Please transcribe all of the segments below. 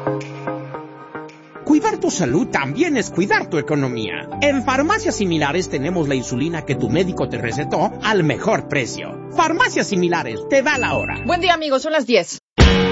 Cuidar tu salud también es cuidar tu economía. En Farmacias Similares tenemos la insulina que tu médico te recetó al mejor precio. Farmacias Similares, te da la hora. Buen día, amigos, son las 10.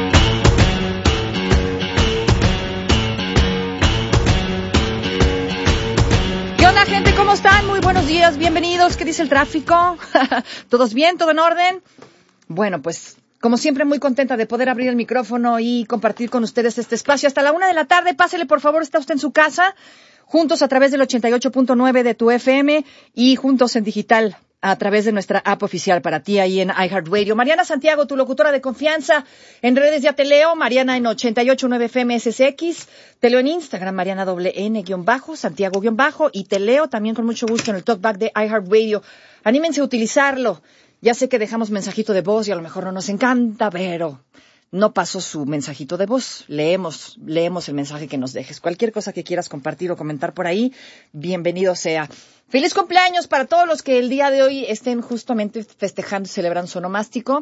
¿Qué onda, gente? ¿Cómo están? Muy buenos días, bienvenidos. ¿Qué dice el tráfico? ¿Todos bien? ¿Todo en orden? Bueno, pues, como siempre, muy contenta de poder abrir el micrófono y compartir con ustedes este espacio. Hasta la 1 de la tarde, pásele, por favor, está usted en su casa, juntos a través del 88.9 de tu FM y juntos en digital a través de nuestra app oficial para ti ahí en iHeartRadio. Mariana Santiago, tu locutora de confianza, en redes ya te leo, Mariana en 88.9 FM SSX, te leo en Instagram, Mariana _N_ Santiago_ y te leo también con mucho gusto en el talkback de iHeartRadio. Anímense a utilizarlo. Ya sé que dejamos mensajito de voz y a lo mejor no nos encanta, pero no pasó su mensajito de voz. Leemos el mensaje que nos dejes. Cualquier cosa que quieras compartir o comentar por ahí, bienvenido sea. Feliz cumpleaños para todos los que el día de hoy estén justamente festejando y celebrando su onomástico.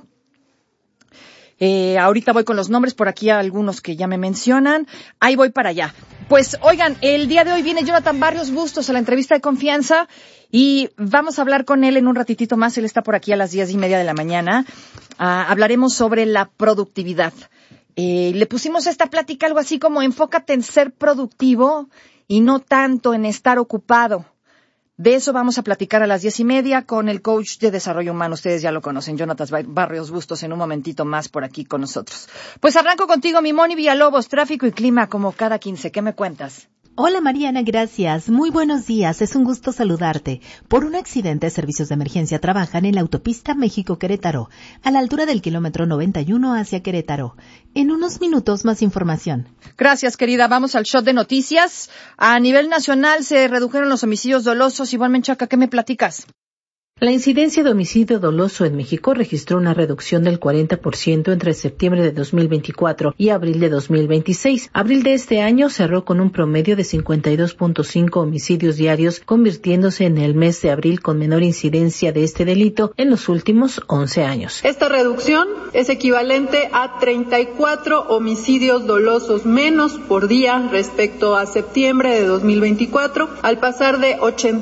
Ahorita voy con los nombres, por aquí algunos que ya me mencionan. Ahí voy para allá. Pues, oigan, el día de hoy viene Jonathan Barrios Bustos a la entrevista de confianza y vamos a hablar con él en un ratitito más. Él está por aquí a las 10:30 de la mañana. Hablaremos sobre la productividad. Le pusimos a esta plática algo así como enfócate en ser productivo y no tanto en estar ocupado. De eso vamos a platicar a las 10:30 con el coach de desarrollo humano. Ustedes ya lo conocen, Jonathan Barrios Bustos, en un momentito más por aquí con nosotros. Pues arranco contigo, mi Moni Villalobos, tráfico y clima como cada 15. ¿Qué me cuentas? Hola Mariana, gracias. Muy buenos días, es un gusto saludarte. Por un accidente, servicios de emergencia trabajan en la autopista México-Querétaro, a la altura del kilómetro 91 hacia Querétaro. En unos minutos más información. Gracias, querida. Vamos al shot de noticias. A nivel nacional se redujeron los homicidios dolosos. Iván Menchaca, ¿qué me platicas? La incidencia de homicidio doloso en México registró una reducción del 40% entre septiembre de 2024 y abril de 2026. Abril de este año cerró con un promedio de 52.5 homicidios diarios, convirtiéndose en el mes de abril con menor incidencia de este delito en los últimos 11 años. Esta reducción es equivalente a 34 homicidios dolosos menos por día respecto a septiembre de 2024, al pasar de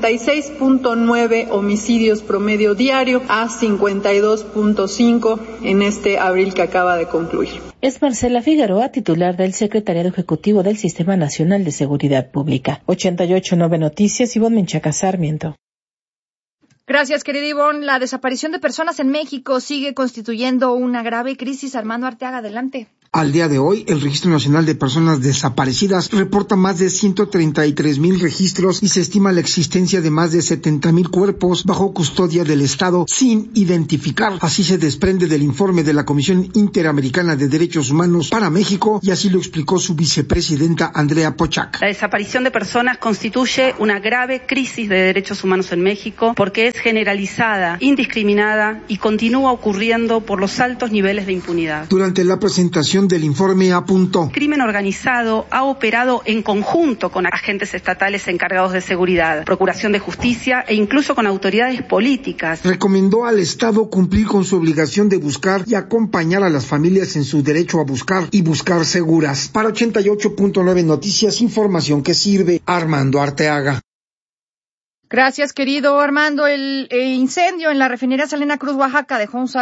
86.9 homicidios promedio diario a 52.5 en este abril que acaba de concluir. Es Marcela Figueroa, titular del Secretariado Ejecutivo del Sistema Nacional de Seguridad Pública. 88.9 Noticias, Ivonne Menchaca Sarmiento. Gracias, querida Ivonne. La desaparición de personas en México sigue constituyendo una grave crisis. Armando Arteaga, adelante. Al día de hoy, el Registro Nacional de Personas Desaparecidas reporta más de 133,000 registros y se estima la existencia de más de 70,000 cuerpos bajo custodia del Estado sin identificar. Así se desprende del informe de la Comisión Interamericana de Derechos Humanos para México y así lo explicó su vicepresidenta Andrea Pochac. La desaparición de personas constituye una grave crisis de derechos humanos en México porque es generalizada, indiscriminada y continúa ocurriendo por los altos niveles de impunidad. Durante la presentación del informe apuntó: el crimen organizado ha operado en conjunto con agentes estatales encargados de seguridad, procuración de justicia e incluso con autoridades políticas. Recomendó al Estado cumplir con su obligación de buscar y acompañar a las familias en su derecho a buscar y buscar seguras. Para 88.9 Noticias, información que sirve. Armando Arteaga. Gracias, querido Armando. El incendio en la refinería Salina Cruz, Oaxaca, dejó un